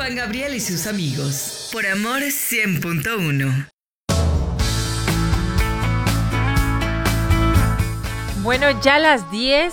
Juan Gabriel y sus amigos. Por Amor 100.1. Bueno, ya las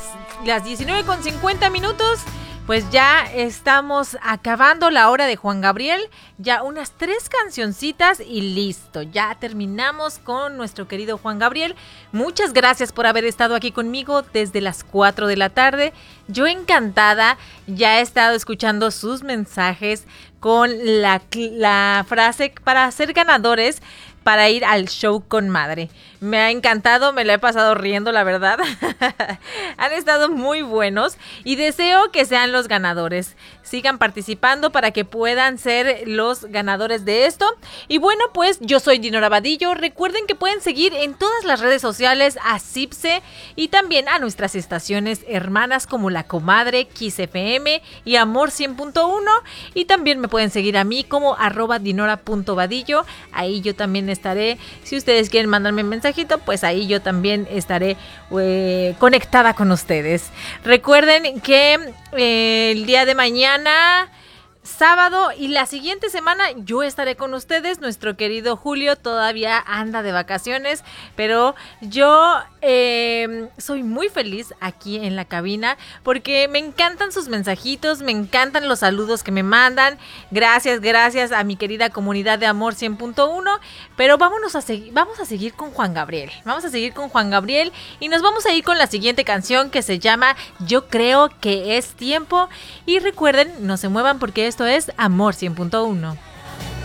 19:50, pues ya estamos acabando la hora de Juan Gabriel. Ya unas 3 cancioncitas y listo. Ya terminamos con nuestro querido Juan Gabriel. Muchas gracias por haber estado aquí conmigo desde las 4 de la tarde. Yo encantada, ya he estado escuchando sus mensajes con la frase para ser ganadores, para ir al show con madre. Me ha encantado, me la he pasado riendo, la verdad. Han estado muy buenos y deseo que sean los ganadores. Sigan participando para que puedan ser los ganadores de esto. Y bueno, pues yo soy Dinora Vadillo. Recuerden que pueden seguir en todas las redes sociales a Cipse y también a nuestras estaciones hermanas como La Comadre, Kiss FM y Amor 100.1. Y también me pueden seguir a mí como @dinora.vadillo. Ahí yo también estaré. Si ustedes quieren mandarme un mensajito, pues ahí yo también estaré conectada con ustedes. Recuerden que el día de mañana, sábado y la siguiente semana yo estaré con ustedes. Nuestro querido Julio todavía anda de vacaciones, pero yo soy muy feliz aquí en la cabina porque me encantan sus mensajitos, me encantan los saludos que me mandan. Gracias a mi querida comunidad de Amor 100.1, pero vamos a seguir con Juan Gabriel. Vamos a seguir con Juan Gabriel y nos vamos a ir con la siguiente canción que se llama Yo Creo que es Tiempo. Y recuerden, no se muevan porque esto es Amor 100.1.